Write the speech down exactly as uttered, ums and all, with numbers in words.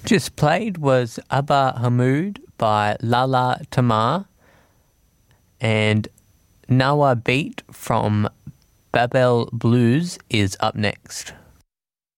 Just played was Abba Hamoud by Lala Tamar, and Nawa Beat from Babel Blues is up next.